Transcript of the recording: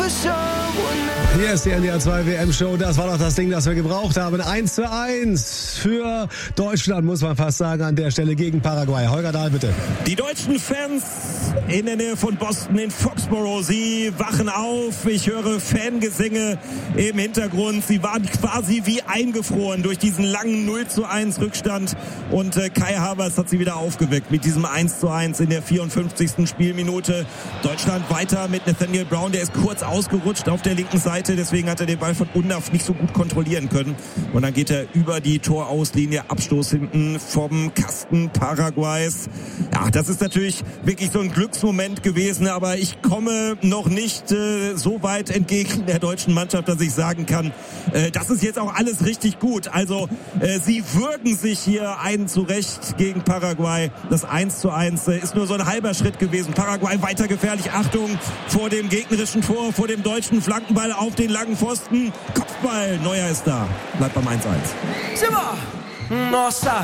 Hier ist die NDR 2 WM-Show. Das war doch das Ding, das wir gebraucht haben. 1:1 für Deutschland, muss man fast sagen, an der Stelle gegen Paraguay. Holger Dahl, bitte. Die deutschen Fans in der Nähe von Boston in Foxborough, sie wachen auf. Ich höre Fangesänge im Hintergrund. Sie waren quasi wie eingefroren durch diesen langen 0:1 Rückstand. Und Kai Havertz hat sie wieder aufgeweckt mit diesem 1:1 in der 54. Spielminute. Deutschland weiter mit Nathaniel Brown. Der ist kurz ausgerutscht auf der linken Seite. Deswegen hat er den Ball von Undav nicht so gut kontrollieren können. Und dann geht er über die Torauslinie. Abstoß hinten vom Kasten Paraguays. Ja, das ist natürlich wirklich so ein Glücksmoment gewesen. Aber ich komme noch nicht so weit entgegen der deutschen Mannschaft, dass ich sagen kann, das ist jetzt auch alles richtig gut. Also sie würgen sich hier einen zurecht gegen Paraguay. Das 1:1 ist nur so ein halber Schritt gewesen. Paraguay weiter gefährlich. Achtung vor dem gegnerischen Tor, vor dem deutschen Flankenball auf den langen Pfosten. Kopfball. Neuer ist da. Bleibt beim 1:1. Zimmer! Nossa!